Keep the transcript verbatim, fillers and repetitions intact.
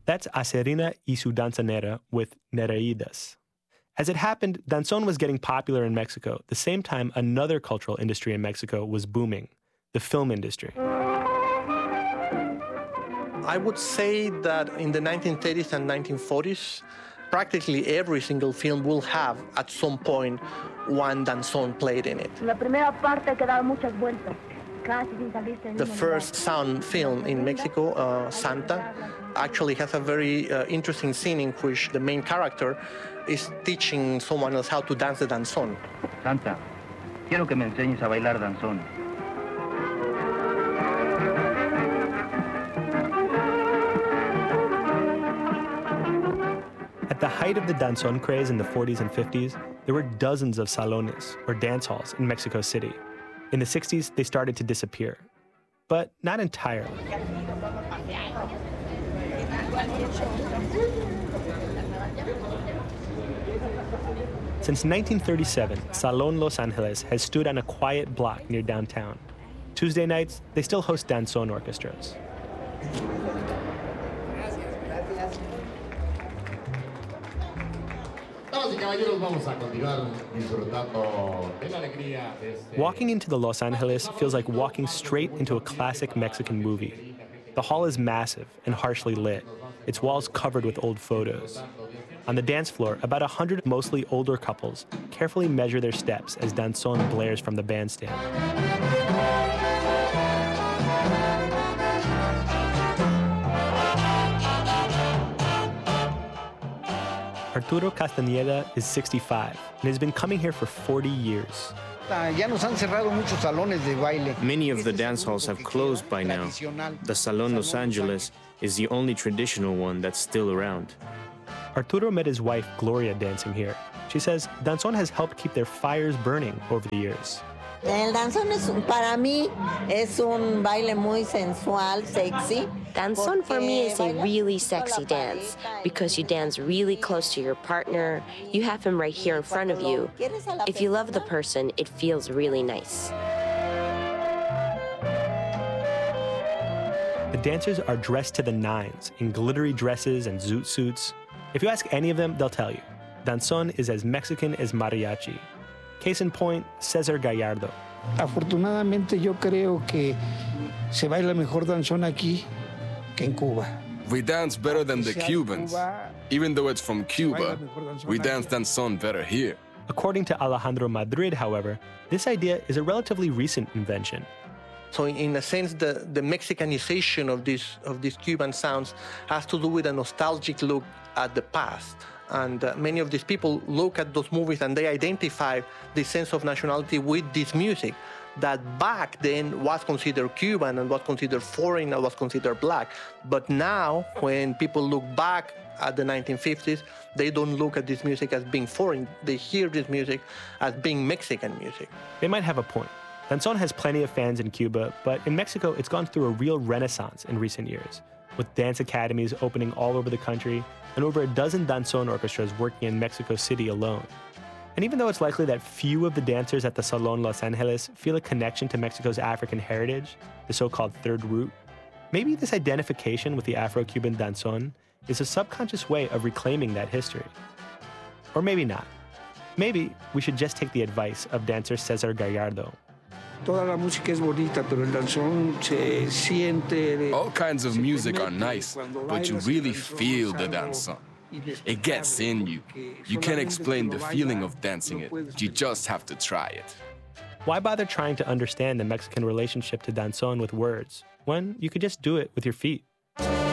That's Acerina y su danzanera with Nereidas. As it happened, danzón was getting popular in Mexico the same time another cultural industry in Mexico was booming, the film industry. I would say that in the nineteen thirties and nineteen forties, practically every single film will have, at some point, one danzón played in it. The first sound film in Mexico, uh, Santa, actually has a very uh, interesting scene in which the main character is teaching someone else how to dance the danzón. Santa, quiero que me enseñes a bailar danzón. At the height of the danzón craze in the forties and fifties, there were dozens of salones, or dance halls, in Mexico City. In the sixties, they started to disappear. But not entirely. Since nineteen thirty-seven, Salón Los Angeles has stood on a quiet block near downtown. Tuesday nights, they still host danzón orchestras. Walking into the Los Angeles feels like walking straight into a classic Mexican movie. The hall is massive and harshly lit, its walls covered with old photos. On the dance floor, about a hundred mostly older couples carefully measure their steps as danzón blares from the bandstand. Arturo Castañeda is sixty-five and has been coming here for forty years. Many of the dance halls have closed by now. The Salón Los Angeles is the only traditional one that's still around. Arturo met his wife, Gloria, dancing here. She says danzón has helped keep their fires burning over the years. El danzón es, para mí, es un baile muy sensual, sexy. Danzón for me is a really sexy dance because you dance really close to your partner. You have him right here in front of you. If you love the person, it feels really nice. The dancers are dressed to the nines in glittery dresses and zoot suits. If you ask any of them, they'll tell you. Danzón is as Mexican as mariachi. Case in point, Cesar Gallardo. Afortunadamente yo creo que se baila mejor danzón aquí que en Cuba. We dance better than the Cubans. Even though it's from Cuba, we dance danzón better here. According to Alejandro Madrid, however, this idea is a relatively recent invention. So in a sense, the, the Mexicanization of, this, of these Cuban sounds has to do with a nostalgic look at the past. And uh, many of these people look at those movies and they identify the sense of nationality with this music that back then was considered Cuban and was considered foreign and was considered black. But now, when people look back at the nineteen fifties, they don't look at this music as being foreign. They hear this music as being Mexican music. They might have a point. Danzón has plenty of fans in Cuba, but in Mexico, it's gone through a real renaissance in recent years, with dance academies opening all over the country and over a dozen danzón orchestras working in Mexico City alone. And even though it's likely that few of the dancers at the Salón Los Angeles feel a connection to Mexico's African heritage, the so-called third root, maybe this identification with the Afro-Cuban danzón is a subconscious way of reclaiming that history. Or maybe not. Maybe we should just take the advice of dancer Cesar Gallardo. Toda la música es bonita, pero el danzón se siente. All kinds of music are nice, but you really feel the danzón. It gets in you. You can't explain the feeling of dancing it. You just have to try it. Why bother trying to understand the Mexican relationship to danzón with words when you could just do it with your feet?